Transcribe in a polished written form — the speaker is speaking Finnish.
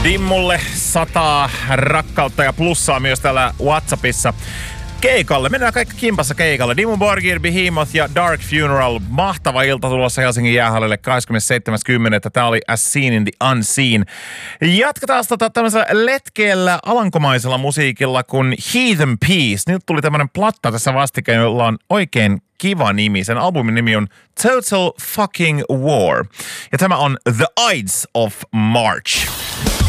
Dimmulle 100 rakkautta ja plussaa myös täällä WhatsAppissa. Keikalle. Mennään kaikki kimpassa keikalle. Dimmu Borgir, Behemoth ja Dark Funeral. Mahtava ilta tulossa Helsingin jäähallille 27.10. Tää oli As Seen in the Unseen. Jatketaan tämmöisellä letkeellä alankomaisella musiikilla kuin Heathen Peace. Nyt tuli tämmönen platta tässä vastikään, jolla on oikein kiva nimi. Sen albumin nimi on Total Fucking War. Ja tämä on The Ides of March.